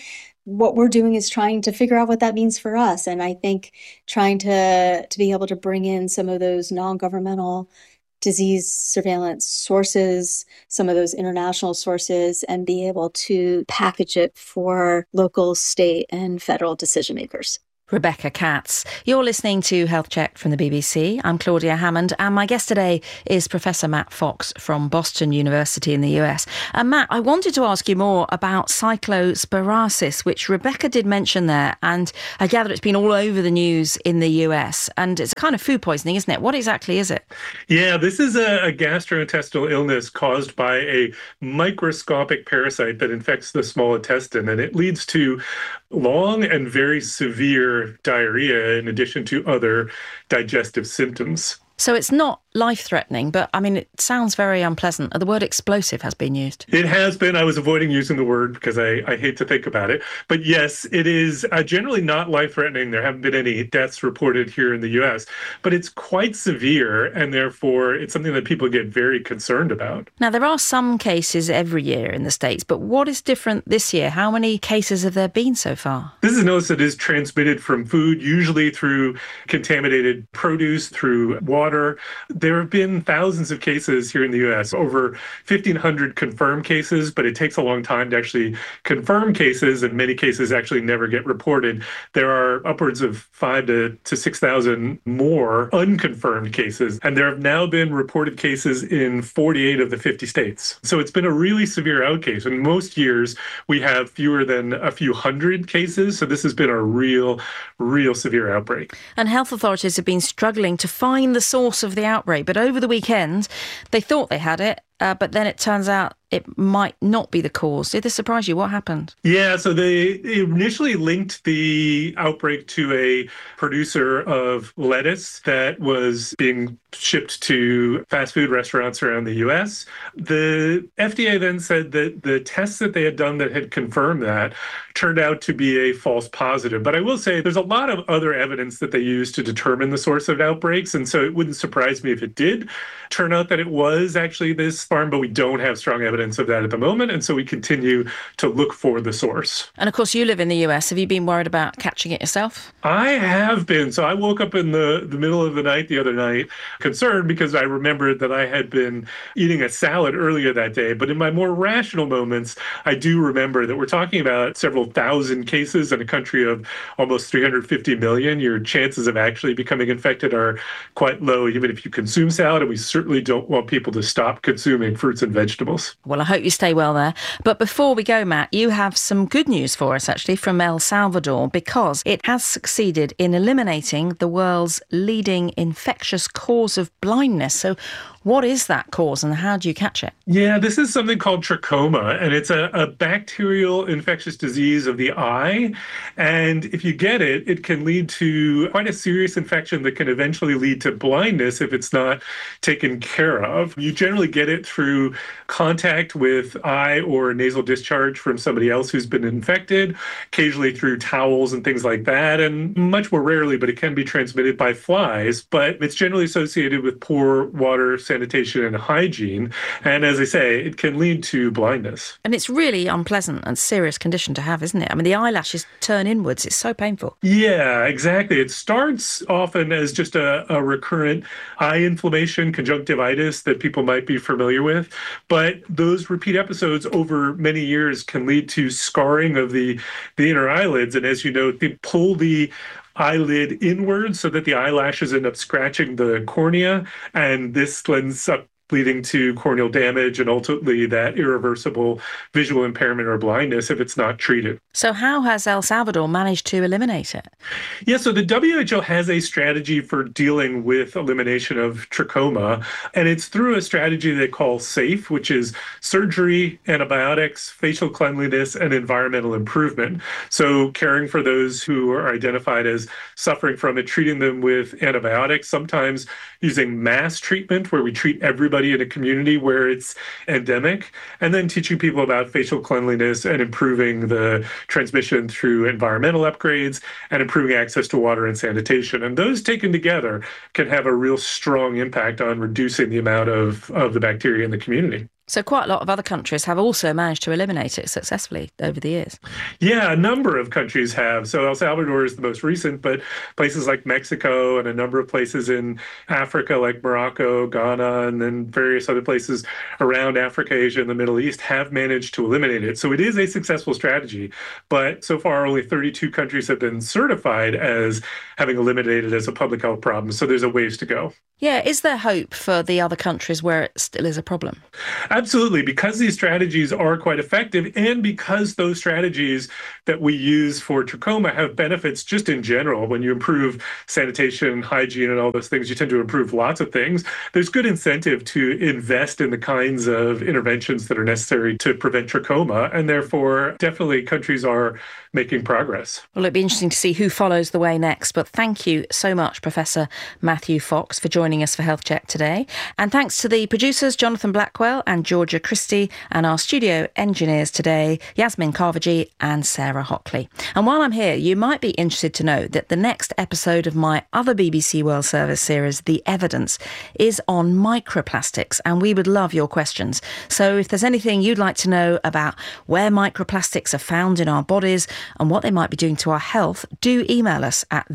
what we're doing is trying to figure out what that means for us. And I think trying to be able to bring in some of those non-governmental disease surveillance sources, some of those international sources, and be able to package it for local, state, and federal decision makers. Rebecca Katz. You're listening to Health Check from the BBC. I'm Claudia Hammond, and my guest today is Professor Matt Fox from Boston University in the US. And Matt, I wanted to ask you more about cyclosporiasis, which Rebecca did mention there, and I gather it's been all over the news in the US, and it's kind of food poisoning, isn't it? What exactly is it? Yeah, this is a gastrointestinal illness caused by a microscopic parasite that infects the small intestine, and it leads to long and very severe diarrhea in addition to other digestive symptoms. So it's not life-threatening, but I mean, it sounds very unpleasant. The word explosive has been used. It has been. I was avoiding using the word because I hate to think about it. But yes, it is generally not life-threatening. There haven't been any deaths reported here in the U.S., but it's quite severe, and therefore it's something that people get very concerned about. Now, there are some cases every year in the States, but what is different this year? How many cases have there been so far? This is an illness that is transmitted from food, usually through contaminated produce, through water. There have been thousands of cases here in the U.S., over 1,500 confirmed cases, but it takes a long time to actually confirm cases, and many cases actually never get reported. There are upwards of 5,000 to 6,000 more unconfirmed cases, and there have now been reported cases in 48 of the 50 states. So it's been a really severe outcase. In most years, we have fewer than a few hundred cases, so this has been a real severe outbreak. And health authorities have been struggling to find the source of the outbreak, but over the weekend they thought they had it, but then it turns out it might not be the cause. Did this surprise you? What happened? Yeah, so they initially linked the outbreak to a producer of lettuce that was being shipped to fast food restaurants around the U.S. The FDA then said that the tests that they had done that had confirmed that turned out to be a false positive. But I will say there's a lot of other evidence that they use to determine the source of outbreaks, and so it wouldn't surprise me if it did turn out that it was actually this farm, but we don't have strong evidence of that at the moment, and so we continue to look for the source. And of course, you live in the US. Have you been worried about catching it yourself? I have been. So I woke up in the middle of the night the other night concerned because I remembered that I had been eating a salad earlier that day. But in my more rational moments, I do remember that we're talking about several thousand cases in a country of almost 350 million. Your chances of actually becoming infected are quite low, even if you consume salad. And we certainly don't want people to stop consuming fruits and vegetables. Well, I hope you stay well there. But before we go, Matt, you have some good news for us, actually, from El Salvador, because it has succeeded in eliminating the world's leading infectious cause of blindness. So what is that cause and how do you catch it? Yeah, this is something called trachoma, and it's a bacterial infectious disease of the eye. And if you get it, it can lead to quite a serious infection that can eventually lead to blindness if it's not taken care of. You generally get it through contact with eye or nasal discharge from somebody else who's been infected, occasionally through towels and things like that, and much more rarely, but it can be transmitted by flies. But it's generally associated with poor water, sanitation, and hygiene. And as I say, it can lead to blindness. And it's really unpleasant and serious condition to have, isn't it? I mean, the eyelashes turn inwards. It's so painful. Yeah, exactly. It starts often as just a recurrent eye inflammation, conjunctivitis that people might be familiar with. But those repeat episodes over many years can lead to scarring of the inner eyelids. And as you know, they pull the eyelid inward so that the eyelashes end up scratching the cornea, and this ends up leading to corneal damage and ultimately that irreversible visual impairment or blindness if it's not treated. So how has El Salvador managed to eliminate it? Yeah, so the WHO has a strategy for dealing with elimination of trachoma, and it's through a strategy they call SAFE, which is surgery, antibiotics, facial cleanliness, and environmental improvement. So caring for those who are identified as suffering from it, treating them with antibiotics, sometimes using mass treatment where we treat everybody in a community where it's endemic, and then teaching people about facial cleanliness and improving the transmission through environmental upgrades and improving access to water and sanitation. And those taken together can have a real strong impact on reducing the amount of the bacteria in the community. So quite a lot of other countries have also managed to eliminate it successfully over the years. Yeah, a number of countries have. So El Salvador is the most recent, but places like Mexico and a number of places in Africa like Morocco, Ghana, and then various other places around Africa, Asia, and the Middle East have managed to eliminate it. So it is a successful strategy, but so far only 32 countries have been certified as having eliminated it as a public health problem. So there's a ways to go. Yeah, is there hope for the other countries where it still is a problem? Absolutely, because these strategies are quite effective and because those strategies that we use for trachoma have benefits just in general. When you improve sanitation, hygiene, and all those things, you tend to improve lots of things. There's good incentive to invest in the kinds of interventions that are necessary to prevent trachoma, and therefore definitely countries are making progress. Well, it'd be interesting to see who follows the way next, but thank you so much, Professor Matthew Fox, for joining us for Health Check today. And thanks to the producers, Jonathan Blackwell and Georgia Christie, and our studio engineers today, Yasmin Carvaji and Sarah Hockley. And while I'm here, you might be interested to know that the next episode of my other BBC World Service series, The Evidence, is on microplastics, and we would love your questions. So if there's anything you'd like to know about where microplastics are found in our bodies and what they might be doing to our health, do email us at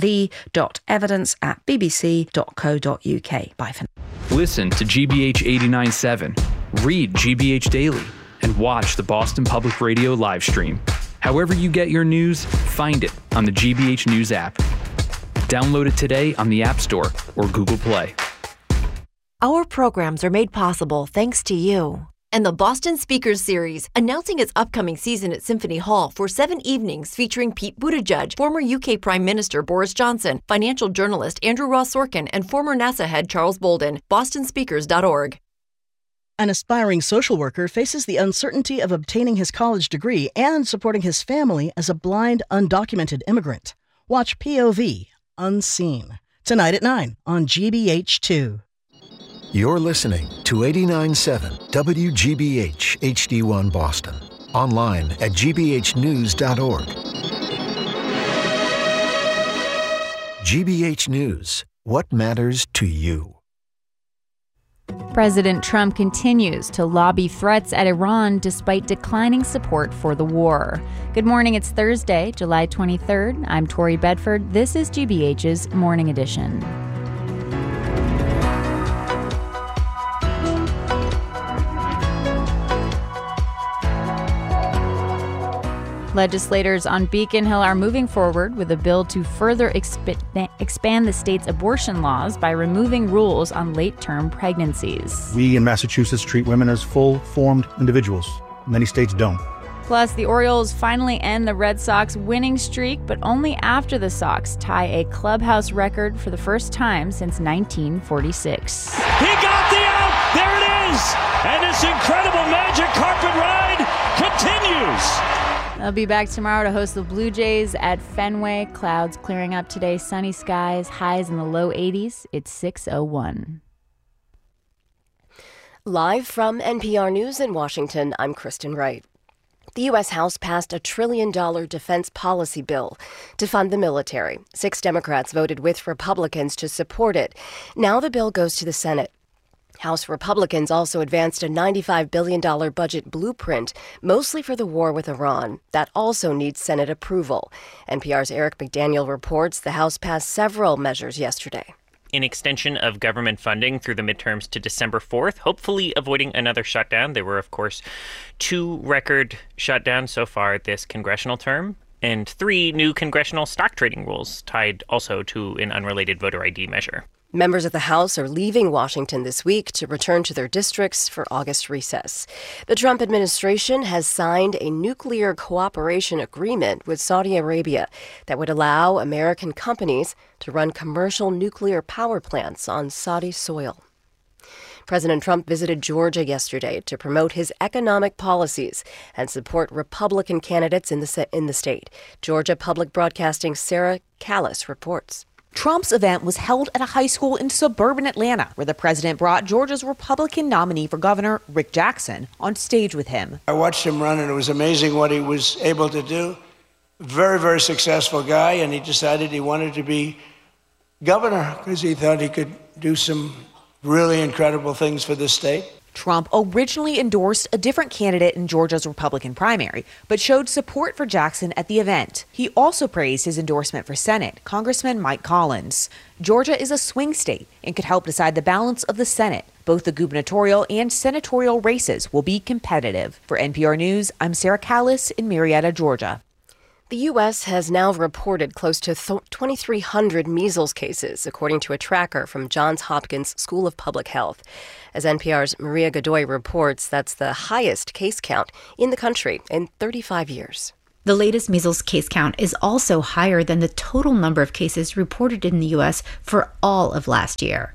the.evidence@bbc.co.uk. Bye for now. Listen to GBH 89.7, read GBH Daily, and watch the Boston Public Radio live stream. However you get your news, find it on the GBH News app. Download it today on the App Store or Google Play. Our programs are made possible thanks to you. And the Boston Speakers Series, announcing its upcoming season at Symphony Hall for 7 evenings featuring Pete Buttigieg, former UK Prime Minister Boris Johnson, financial journalist Andrew Ross Sorkin, and former NASA head Charles Bolden. bostonspeakers.org. An aspiring social worker faces the uncertainty of obtaining his college degree and supporting his family as a blind, undocumented immigrant. Watch POV, Unseen, tonight at 9 on GBH2. You're listening to 89.7 WGBH HD1 Boston. Online at gbhnews.org. GBH News. What matters to you? President Trump continues to lobby threats at Iran despite declining support for the war. Good morning, it's Thursday, July 23rd. I'm Tori Bedford. This is GBH's Morning Edition. Legislators on Beacon Hill are moving forward with a bill to further expand the state's abortion laws by removing rules on late-term pregnancies. We in Massachusetts treat women as full-formed individuals. Many states don't. Plus, the Orioles finally end the Red Sox winning streak, but only after the Sox tie a clubhouse record for the first time since 1946. He got the out! There it is! And this incredible magic carpet ride continues! I'll be back tomorrow to host the Blue Jays at Fenway. Clouds clearing up today, sunny skies, highs in the low 80s. It's 6:01. Live from NPR News in Washington, I'm Kristen Wright. The U.S. House passed a $1 trillion defense policy bill to fund the military. 6 Democrats voted with Republicans to support it. Now the bill goes to the Senate. House Republicans also advanced a $95 billion budget blueprint, mostly for the war with Iran. That also needs Senate approval. NPR's Eric McDaniel reports the House passed several measures yesterday. An extension of government funding through the midterms to December 4th, hopefully avoiding another shutdown. There were, of course, 2 record shutdowns so far this congressional term, and 3 new congressional stock trading rules tied also to an unrelated voter ID measure. Members of the House are leaving Washington this week to return to their districts for August recess. The Trump administration has signed a nuclear cooperation agreement with Saudi Arabia that would allow American companies to run commercial nuclear power plants on Saudi soil. President Trump visited Georgia yesterday to promote his economic policies and support Republican candidates in the state. Georgia Public Broadcasting's Sarah Callis reports. Trump's event was held at a high school in suburban Atlanta, where the president brought Georgia's Republican nominee for governor, Rick Jackson, on stage with him. I watched him run, and it was amazing what he was able to do. Very, very successful guy, and he decided he wanted to be governor because he thought he could do some really incredible things for the state. Trump originally endorsed a different candidate in Georgia's Republican primary, but showed support for Jackson at the event. He also praised his endorsement for Senate, Congressman Mike Collins. Georgia is a swing state and could help decide the balance of the Senate. Both the gubernatorial and senatorial races will be competitive. For NPR News, I'm Sarah Callis in Marietta, Georgia. The U.S. has now reported close to 2,300 measles cases, according to a tracker from Johns Hopkins School of Public Health. As NPR's Maria Godoy reports, that's the highest case count in the country in 35 years. The latest measles case count is also higher than the total number of cases reported in the U.S. for all of last year,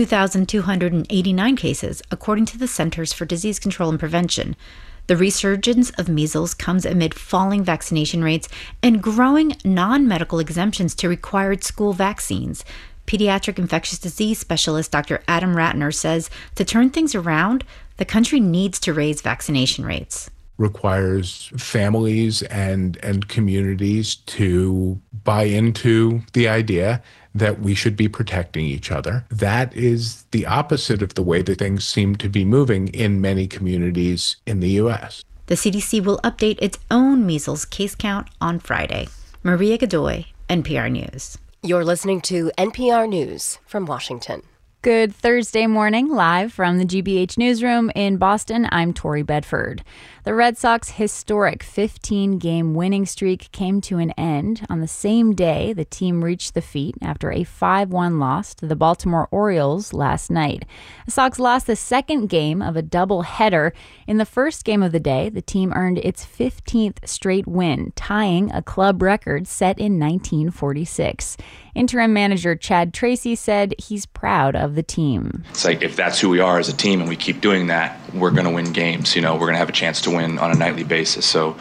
2,289 cases, according to the Centers for Disease Control and Prevention. The resurgence of measles comes amid falling vaccination rates and growing non-medical exemptions to required school vaccines. Pediatric infectious disease specialist Dr. Adam Ratner says to turn things around, the country needs to raise vaccination rates. Requires families and communities to buy into the idea that we should be protecting each other. That is the opposite of the way that things seem to be moving in many communities in the U.S. The CDC will update its own measles case count on Friday. Maria Godoy, NPR News. You're listening to NPR News from Washington. Good Thursday morning, live from the GBH newsroom in Boston. I'm Tori Bedford. The Red Sox historic 15-game winning streak came to an end on the same day the team reached the feat after a 5-1 loss to the Baltimore Orioles last night. The Sox lost the second game of a doubleheader. In the first game of the day, the team earned its 15th straight win, tying a club record set in 1946. Interim manager Chad Tracy said he's proud of the team. It's like, if that's who we are as a team and we keep doing that, we're going to win games. We're going to have a chance to win on a nightly basis. So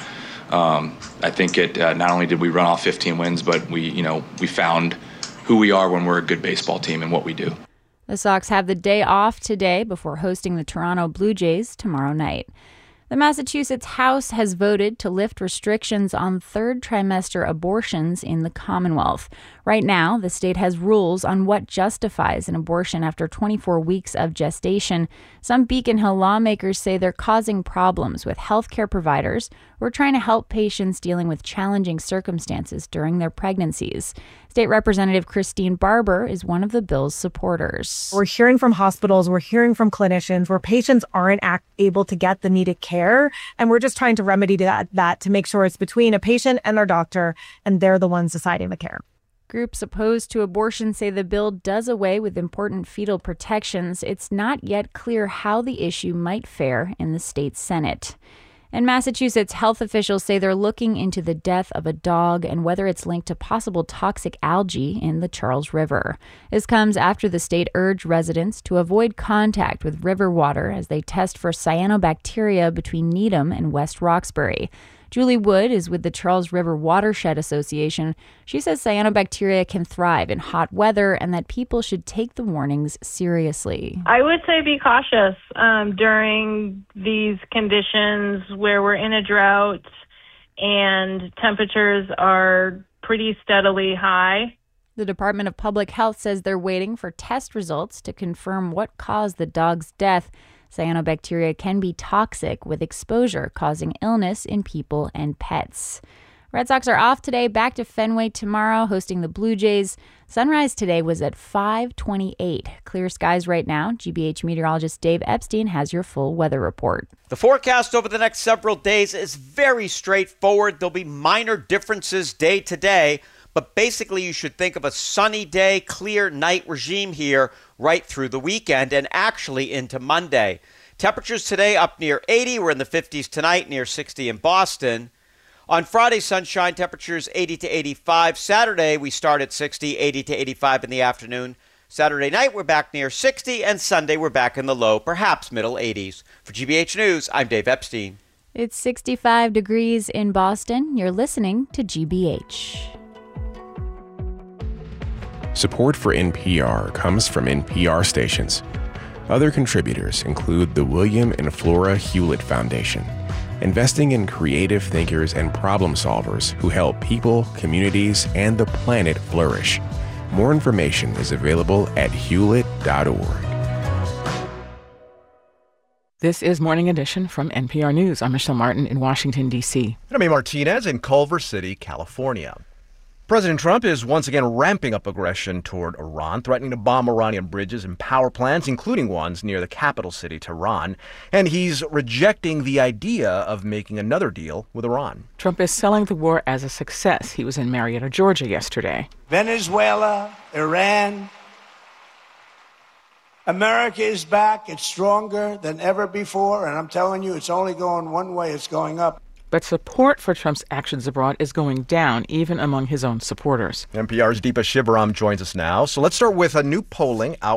I think not only did we run off 15 wins, but we found who we are when we're a good baseball team and what we do. The Sox have the day off today before hosting the Toronto Blue Jays tomorrow night. The Massachusetts House has voted to lift restrictions on third trimester abortions in the Commonwealth. Right now, the state has rules on what justifies an abortion after 24 weeks of gestation. Some Beacon Hill lawmakers say they're causing problems with healthcare providers who are trying to help patients dealing with challenging circumstances during their pregnancies. State Representative Christine Barber is one of the bill's supporters. We're hearing from hospitals, we're hearing from clinicians where patients aren't able to get the needed care. And we're just trying to remedy that to make sure it's between a patient and their doctor, and they're the ones deciding the care. Groups opposed to abortion say the bill does away with important fetal protections. It's not yet clear how the issue might fare in the state Senate. And Massachusetts health officials say they're looking into the death of a dog and whether it's linked to possible toxic algae in the Charles River. This comes after the state urged residents to avoid contact with river water as they test for cyanobacteria between Needham and West Roxbury. Julie Wood is with the Charles River Watershed Association. She says cyanobacteria can thrive in hot weather and that people should take the warnings seriously. I would say be cautious during these conditions where we're in a drought and temperatures are pretty steadily high. The Department of Public Health says they're waiting for test results to confirm what caused the dog's death. Cyanobacteria can be toxic, with exposure causing illness in people and pets. Red Sox are off today, back to Fenway tomorrow, hosting the Blue Jays. Sunrise today was at 5:28. Clear skies right now. GBH meteorologist Dave Epstein has your full weather report. The forecast over the next several days is very straightforward. There'll be minor differences day to day, but basically you should think of a sunny day, clear night regime here right through the weekend and actually into Monday. Temperatures today up near 80. We're in the 50s tonight, near 60 in Boston. On Friday, sunshine, temperatures 80 to 85. Saturday, we start at 60, 80 to 85 in the afternoon. Saturday night, we're back near 60, and Sunday, we're back in the low, perhaps middle 80s. For GBH News, I'm Dave Epstein. It's 65 degrees in Boston. You're listening to GBH. Support for NPR comes from NPR stations. Other contributors include the William and Flora Hewlett Foundation, investing in creative thinkers and problem solvers who help people, communities, and the planet flourish. More information is available at hewlett.org. This is Morning Edition from NPR News. I'm Michelle Martin in Washington, D.C. And I'm A. Martinez in Culver City, California. President Trump is once again ramping up aggression toward Iran, threatening to bomb Iranian bridges and power plants, including ones near the capital city, Tehran. And he's rejecting the idea of making another deal with Iran. Trump is selling the war as a success. He was in Marietta, Georgia yesterday. Venezuela, Iran. America is back. It's stronger than ever before. And I'm telling you, it's only going one way. It's going up. But support for Trump's actions abroad is going down, even among his own supporters. NPR's Deepa Shivaram joins us now. So let's start with a new polling out